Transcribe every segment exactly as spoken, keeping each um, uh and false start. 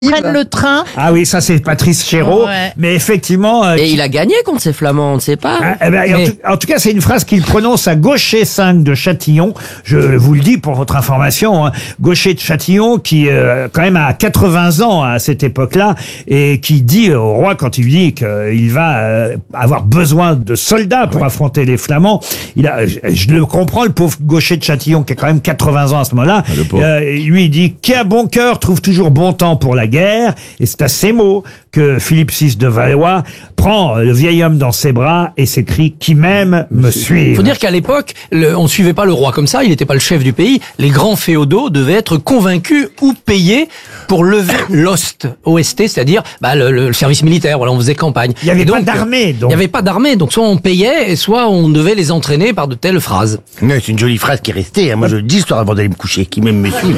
prennent le train. Ah oui, ça c'est Patrice Chéreau. Ouais. Mais effectivement... euh, Et qui- il a gagné contre ces Flamands, on ne sait pas. Ah, eh ben, en, Mais- tout, en tout cas, c'est une phrase qu'il prononce à Gaucher cinq de Châtillon. Je vous le dis pour votre information. Hein. Gaucher de Châtillon, qui euh, quand même a quatre-vingts ans à cette époque-là, et qui dit au roi, quand il lui dit qu'il va euh, avoir besoin de soldats pour affronter les Flamands, il a, je, je le comprends, le pauvre Gaucher de Châtillon, qui a quand même quatre-vingts ans à ce moment-là, euh, lui il dit « Qui a bon cœur trouve toujours bon temps pour la guerre », et c'est à ces mots que Philippe six de Valois prend le vieil homme dans ses bras et s'écrie « Qui m'aime me suive ». Il faut dire qu'à l'époque, le- on ne suivait pas le roi comme ça, il n'était pas le chef du pays. Les grands féodaux devaient être convaincus ou payés pour lever l'ost, O S T, c'est-à-dire bah, le, le service militaire. Voilà, on faisait campagne. Il n'y avait Et donc, pas d'armée, Il donc. n'y avait pas d'armée, donc soit on payait, et soit on devait les entraîner par de telles phrases. Ouais, c'est une jolie phrase qui est restée. Hein. Moi, je le dis ce soir avant d'aller me coucher. Qui m'aime me suit.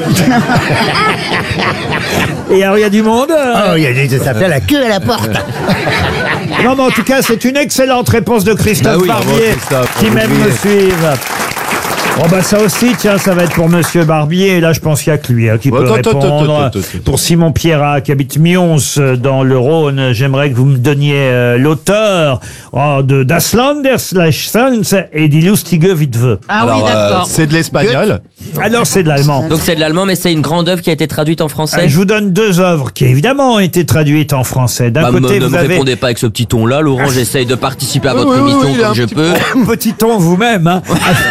Et alors, il y a du monde euh, Oh, il y a des, ça fait la queue à la porte. Non, mais en tout cas, c'est une excellente réponse de Christophe Bah oui, bravo, Barbier, Christophe, qui on m'aime oublie. me suivre. Oh bah ça aussi, tiens, ça va être pour Monsieur Barbier. Et là, je pense qu'il y a que lui hein, qui Oh, peut attends, attends, répondre. attends, attends, attends. Pour Simon Pierrat, qui habite Mions, euh, dans le Rhône, j'aimerais que vous me donniez euh, l'auteur oh, de Das Landesleichsens et Die lustige Witwe. Ah oui, Alors, euh, d'accord. c'est de l'espagnol. Alors, c'est de l'allemand. Donc c'est de l'allemand, mais c'est une grande œuvre qui a été traduite en Euh, français. Je vous donne deux œuvres qui évidemment ont été traduites en français. D'un Bah, me- côté, ne vous me avez répondez pas avec ce petit ton-là, Laurent. J'essaye de participer à votre Oui, oui, émission oui, il a comme un je petit peux. petit ton vous-même. Hein.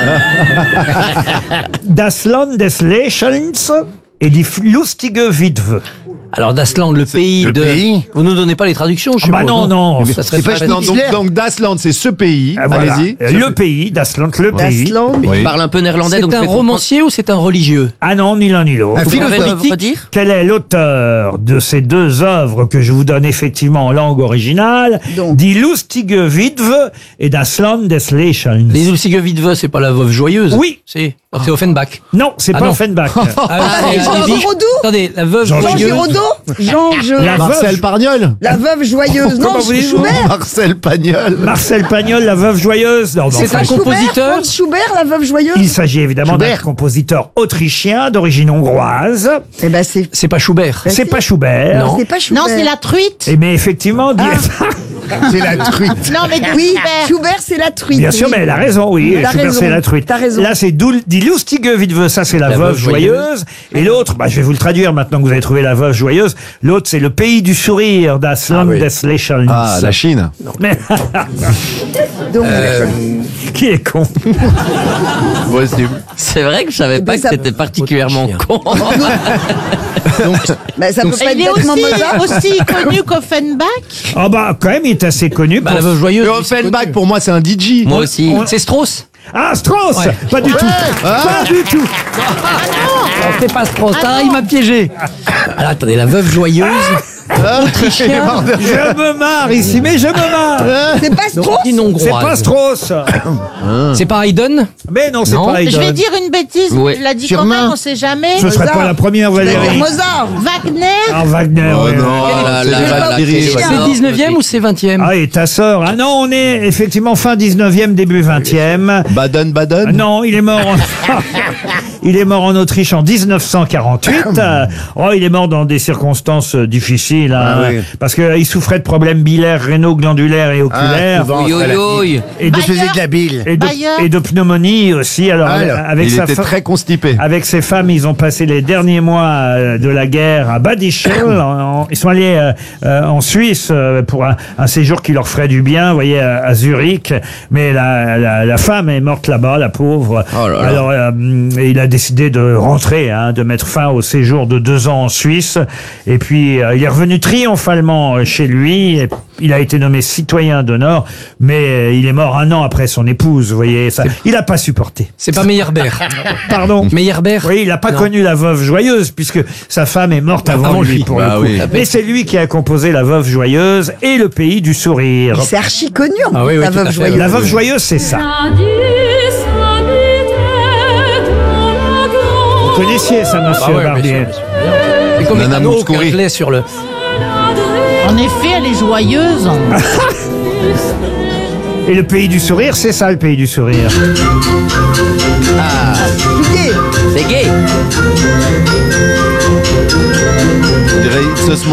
Das Landesleichsens et Die lustige Witwe. Alors Dasland, le pays le de... pays Vous nous donnez pas les traductions, je Ah bah suppose, non, non. Ça serait C'est pas très- Non, donc, Hitler. donc Dasland, c'est ce pays. Ah, voilà. Allez-y. Euh, Le pays, Das Land, le pays. Dasland. Oui. Il parle un peu néerlandais, C'est donc un je vais romancier ou c'est un religieux? Ah non, ni l'un ni l'autre. Un comprendre. Vous pouvez philosophe. me redire Quel est l'auteur de ces deux œuvres que je vous donne effectivement en langue originale Donc. Die lustige Witwe et Das Landesleichsens. Les Ulsige Witwe, c'est pas la veuve joyeuse? Oui. C'est c'est Offenbach. Non, c'est Ah pas non. Offenbach. Ah, c'est les- Jean les- Giraudoux. Attendez, la veuve Jean Jean joyeuse. Giraudoux. Jean je... La Marcel veuve, Pagnol. La veuve joyeuse. Non, Comment voulez-vous Schubert. Marcel Pagnol. Marcel Pagnol, la veuve joyeuse. Non, mais C'est enfin, un compositeur. Franz Schubert, la veuve joyeuse. il s'agit évidemment d'un Schubert. compositeur autrichien d'origine hongroise. Eh ben c'est... C'est pas Schubert. C'est pas Schubert. Non. C'est pas Schubert. Non, c'est la truite. Et mais effectivement, di- C'est la truite. Non, mais Oui, Schubert. Schubert, c'est la truite. bien sûr, oui. mais elle a raison, oui. T'as Schubert, raison. c'est la truite. T'as raison. Là, c'est Dul- Die lustige Witwe, ça c'est la, La veuve veuve joyeuse. Et l'autre, bah, je vais vous le traduire maintenant que vous avez trouvé la veuve joyeuse. L'autre, c'est le pays du sourire, Das Landesleichsens. Ah, la Chine. Mais Donc, qui est con. Possible. C'est vrai que je savais pas ben, que ça- c'était particulièrement con. bah, ça peut pas Il est être bêtement aussi, Mozart. aussi connu qu'Offenbach. Ah bah, quand même, il est assez connu. Bah, pour- la veuve joyeuse. Le c'est Offenbach, connu. pour moi, c'est un D J. Moi aussi. C'est Strauss. Ah, Strauss Ouais. Pas du tout. Pas du tout. Non, c'est pas Strauss. Ah, il m'a piégé. Alors attendez, la veuve joyeuse. Il est mort de- Je me marre ici, mais je me marre. C'est pas Strauss. D'origine C'est hongroise. pas Strauss. C'est pas Haydn. Mais non, c'est Non. pas Je Haydn. vais dire une bêtise. Oui. Je l'ai dit Sûrement. quand même, on sait jamais. Ce serait Mozart. pas la première, Valérie. Mozart. Wagner. Ah, Wagner. Oh oui, oui. non, Oh là c'est là les là là, Valkyries. c'est- C'est dix-neuvième ou c'est vingtième? Ah, et ta sœur. Ah non, on est effectivement fin dix-neuvième, début vingtième. Baden-Baden. Ah non, il est mort en... il est mort en Autriche en dix-neuf cent quarante-huit. Euh, oh, il est mort dans des circonstances euh, difficiles, hein, Ah oui. parce qu'il souffrait de problèmes bilaires, rénaux, glandulaires et oculaires. Ah, souvent, Yo ça l'a yo dit. yo. et, de, Il faisait de la bile. et, de, Bayer. et de pneumonie aussi. Alors, Ah, avec, alors. avec Il sa était fa- très constipé. Avec ses femmes, ils ont passé les derniers mois euh, de la guerre à Bad Ischl. En- en- Ils sont allés euh, euh, en Suisse euh, pour un, un séjour qui leur ferait du bien, vous voyez, à, à Zurich. Mais la, la, la femme est morte là-bas, la pauvre. Oh là là. Alors, euh, il a décidé de rentrer, hein, de mettre fin au séjour de deux ans en Suisse. Et puis, euh, il est revenu triomphalement euh, chez lui. Et il a été nommé citoyen d'honneur, mais euh, il est mort un an après son épouse, vous voyez. Ça, il n'a pas supporté. C'est pas Meyerbeer. Pardon. Meyerbeer. Oui, il n'a pas Non. connu la veuve joyeuse puisque sa femme est morte avant, Avant lui, lui. pour Bah le coup. oui. Mais c'est lui qui a composé la veuve joyeuse et le pays du sourire. C'est archi connu, en Ah oui, plus, oui, la tout à veuve fait. joyeuse. La veuve joyeuse, c'est ça. Vous connaissiez ça, monsieur Ah ouais, Barbier? bien sûr, bien sûr. C'est comme Nana les canaux Mouskouri. qu'un sur le. En effet, elle est joyeuse. Et le pays du sourire, c'est ça, le pays du sourire. Gay. C'est gay. dirait It's a small